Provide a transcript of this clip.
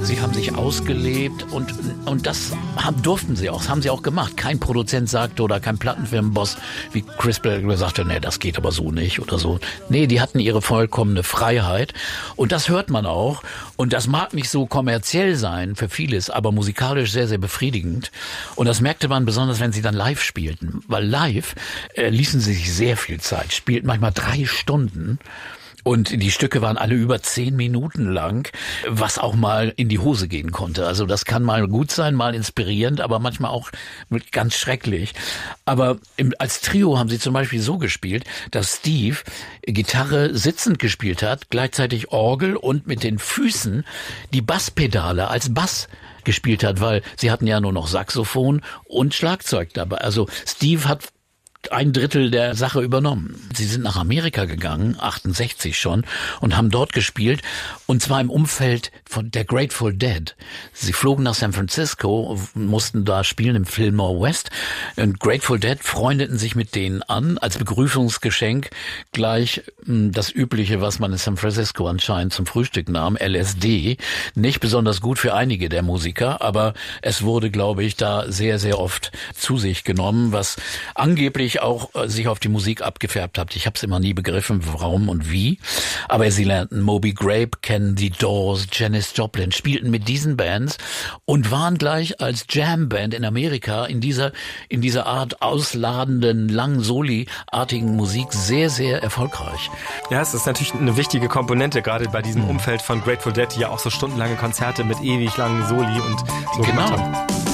Sie haben sich ausgelebt und das durften sie auch, das haben sie auch gemacht. Kein Produzent sagte oder kein Plattenfirmenboss wie Chris Blackwell sagte, nee, das geht aber so nicht oder so. Nee, die hatten ihre vollkommene Freiheit und das hört man auch und das mag nicht so kommerziell sein für vieles, aber musikalisch sehr, sehr befriedigend und das merkte man besonders, wenn sie dann live spielten, weil live ließen sie sich sehr viel Zeit, spielten manchmal 3 Stunden. Und die Stücke waren alle über 10 Minuten lang, was auch mal in die Hose gehen konnte. Also das kann mal gut sein, mal inspirierend, aber manchmal auch ganz schrecklich. Aber als Trio haben sie zum Beispiel so gespielt, dass Steve Gitarre sitzend gespielt hat, gleichzeitig Orgel und mit den Füßen die Basspedale als Bass gespielt hat, weil sie hatten ja nur noch Saxophon und Schlagzeug dabei. Also Steve hat 1/3 der Sache übernommen. Sie sind nach Amerika gegangen, 68 schon, und haben dort gespielt, und zwar im Umfeld von der Grateful Dead. Sie flogen nach San Francisco, mussten da spielen im Fillmore West, und Grateful Dead freundeten sich mit denen an, als Begrüßungsgeschenk gleich das Übliche, was man in San Francisco anscheinend zum Frühstück nahm, LSD. Nicht besonders gut für einige der Musiker, aber es wurde, glaube ich, da sehr, sehr oft zu sich genommen, was angeblich auch sich auf die Musik abgefärbt hat. Ich habe es immer nie begriffen, warum und wie. Aber sie lernten Moby Grape kennen, die Doors, Janis Joplin, spielten mit diesen Bands und waren gleich als Jam-Band in Amerika in dieser Art ausladenden, langen Soli-artigen Musik sehr, sehr erfolgreich. Ja, es ist natürlich eine wichtige Komponente, gerade bei diesem Umfeld von Grateful Dead, die ja auch so stundenlange Konzerte mit ewig langen Soli und so gemacht haben.